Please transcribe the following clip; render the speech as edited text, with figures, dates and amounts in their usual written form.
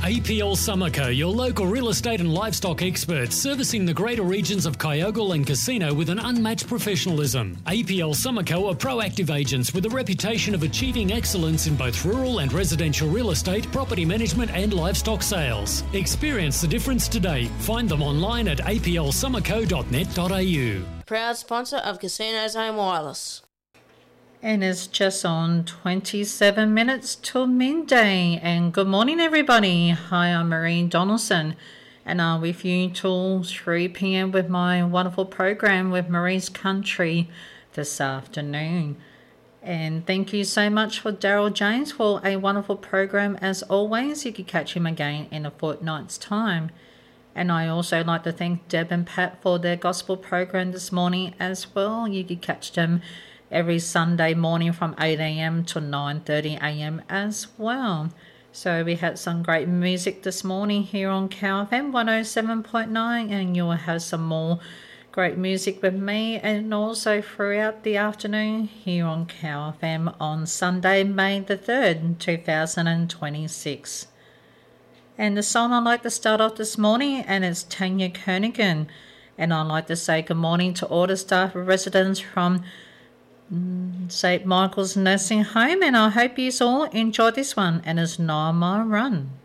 APL Summerco, your local real estate and livestock experts, servicing the greater regions of Kyogle and Casino with an unmatched professionalism. APL Summerco are proactive agents with a reputation of achieving excellence in both rural and residential real estate, property management and livestock sales. Experience the difference today. Find them online at aplsummerco.net.au. Proud sponsor of Casino Zone Wireless. And it's just on 27 minutes till midday. And good morning, everybody. Hi, I'm Marie Donaldson, and I'm with you till 3 p.m. with my wonderful program with Marie's Country this afternoon. And thank you so much for Daryl James for a wonderful program as always. You can catch him again in a fortnight's time. And I also like to thank Deb and Pat for their gospel program this morning as well. You can catch them every Sunday morning from 8 a.m. to 9:30 a.m. as well. So we had some great music this morning here on KFM 107.9, and you'll have some more great music with me and also throughout the afternoon here on KFM on Sunday, May the 3rd, 2026. And the song I'd like to start off this morning, and it's Tanya Kernigan. And I'd like to say good morning to all the staff and residents from St. Michael's Nursing Home, and I hope you all enjoy this one, and it's 9 Mile Run.